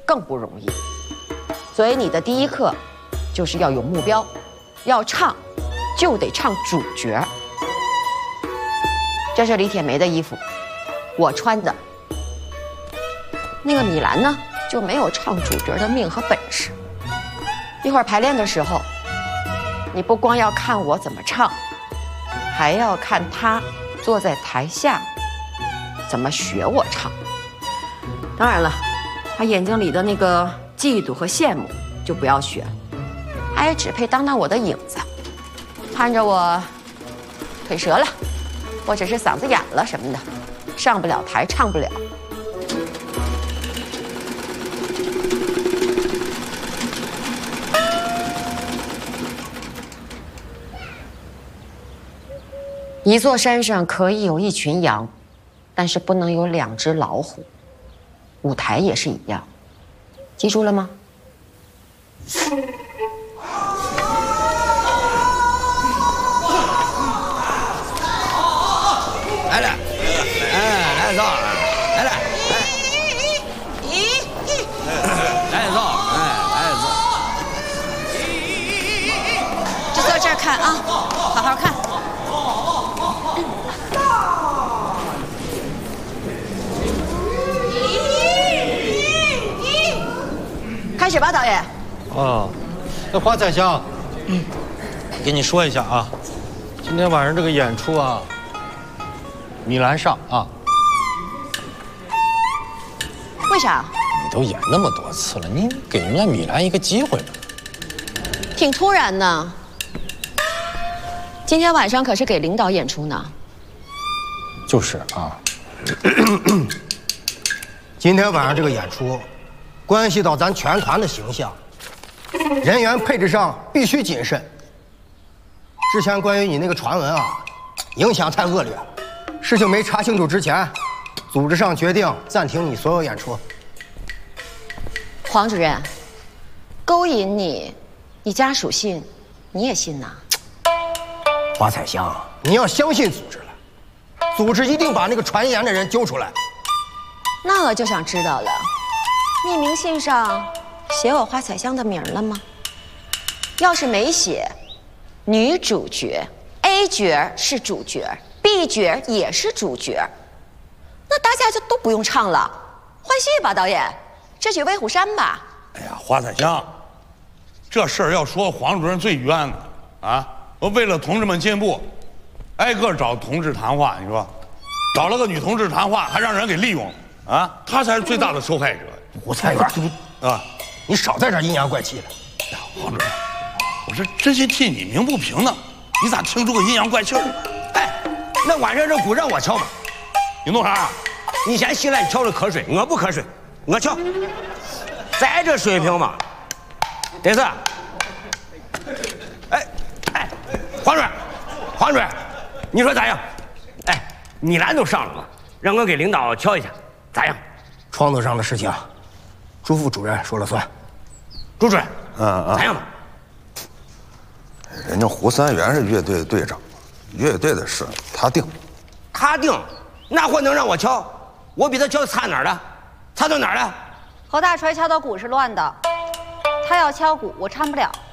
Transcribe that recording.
更不容易。所以你的第一课就是要有目标，要唱就得唱主角。这是李铁梅的衣服，我穿的。那个米兰呢，就没有唱主角的命和本事。一会儿排练的时候，你不光要看我怎么唱，还要看他坐在台下怎么学我唱。当然了，他眼睛里的那个嫉妒和羡慕就不要学，他也只配当我的影子，看着我腿折了，或者是嗓子哑了什么的，上不了台，唱不了。一座山上可以有一群羊，但是不能有2只老虎。舞台也是一样，记住了吗？ 来了，来走，来了，来走，来走， 就坐这儿看啊，好好看。开始吧，导演。 哦，那华彩香，跟你说一下啊，今天晚上这个演出啊，米兰上啊。 为啥？ 你都演那么多次了，你给人家米兰一个机会吧。 挺突然的。今天晚上可是给领导演出呢。 就是啊。 今天晚上这个演出，关系到咱全团的形象，人员配置上必须谨慎。之前关于你那个传闻啊，影响太恶劣了，事情没查清楚之前，组织上决定暂停你所有演出。 黄主任，勾引你家属信，你也信呐？ 华彩香，你要相信组织了，组织一定把那个传言的人揪出来。 那我就想知道了，匿名信上写我花彩香的名了吗？要是没写，女主角 A 角是主角 ，B 角也是主角，那大家就都不用唱了，换戏吧，导演，这曲《威虎山》吧。 哎呀，华彩香，这事儿要说黄主任最冤的啊！我为了同志们进步，挨个找同志谈话，你说，找了个女同志谈话，还让人给利用了啊！他才是最大的受害者。 胡菜园啊， 你少在这阴阳怪气了。 呀，黄主任，我是真心替你鸣不平呢，你咋听出个阴阳怪气儿？ 哎，那晚上这鼓让我敲吧。 你弄啥？ 你嫌稀烂，敲着瞌睡，我不瞌睡，我敲。咱这水平嘛，得是。哎，黄主任，你说咋样？哎，米兰都上了嘛，让我给领导敲一下，咋样？ 创作上的事情，朱副主任说了算。 朱主任，咋样吧？ 人家胡三元是乐队的队长，乐队的事他定。 他定，那货能让我敲？我比他敲的差哪儿了？差到哪儿了？ 侯大锤敲的鼓是乱的，他要敲鼓，我唱不了。